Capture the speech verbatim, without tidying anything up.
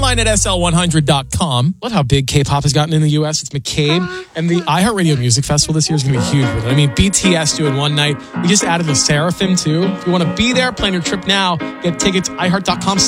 online at S L one hundred dot com. Love how big K-pop has gotten in the U S. It's McCabe. And the iHeartRadio Music Festival this year is going to be huge with it. I mean, B T S doing one night. We just added the Seraphim, too. If you want to be there, plan your trip now. Get tickets, iHeart dot com